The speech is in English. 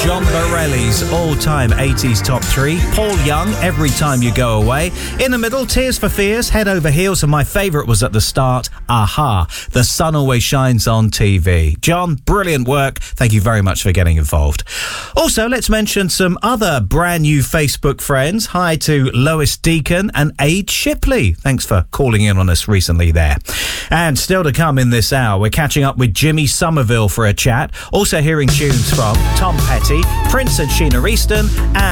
John Borelli's all-time 80s top 3. Paul Young, Every Time You Go Away. In the middle, Tears for Fears, Head Over Heels. And my favourite was at the start, Aha, The Sun Always Shines on TV. John, brilliant work. Thank you very much for getting involved. Also, let's mention some other brand new Facebook friends. Hi to Lois Deacon and Aid Shipley. Thanks for calling in on us recently there. And still to come in this hour, we're catching up with Jimmy Somerville for a chat. Also hearing tunes from Tom Petty, Prince and Sheena Easton, and